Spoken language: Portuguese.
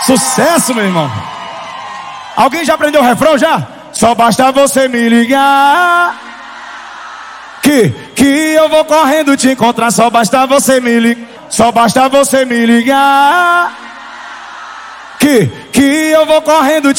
Sucesso, meu irmão. Alguém já aprendeu o refrão já? Só basta você me ligar que eu vou correndo te encontrar. Só basta você me ligar. Só basta você me ligar que eu vou correndo te